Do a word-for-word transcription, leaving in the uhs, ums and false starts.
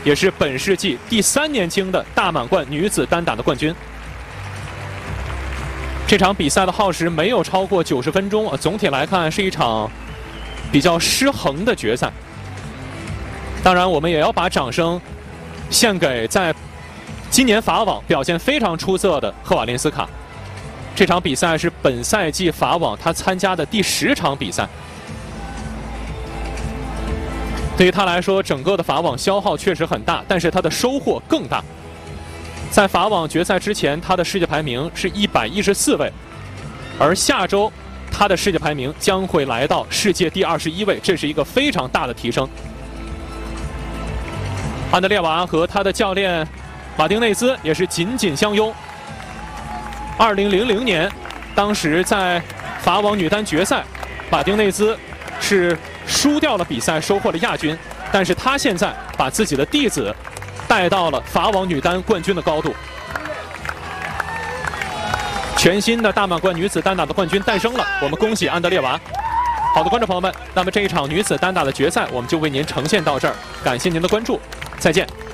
也是本世纪第三年轻的大满贯女子单打的冠军。这场比赛的耗时没有超过九十分钟，总体来看是一场比较失衡的决赛。当然，我们也要把掌声献给在今年法网表现非常出色的赫瓦林斯卡。这场比赛是本赛季法网他参加的第十场比赛。对于他来说，整个的法网消耗确实很大，但是他的收获更大。在法网决赛之前，他的世界排名是一百一十四位，而下周他的世界排名将会来到世界第二十一位，这是一个非常大的提升。安德烈娃和他的教练马丁内兹也是紧紧相拥。二零零零年，当时在法网女单决赛，马丁内兹是输掉了比赛，收获了亚军。但是他现在把自己的弟子带到了法网女单冠军的高度。全新的大满贯女子单打的冠军诞生了，我们恭喜安德烈娃。好的，观众朋友们，那么这一场女子单打的决赛我们就为您呈现到这儿，感谢您的关注，再见。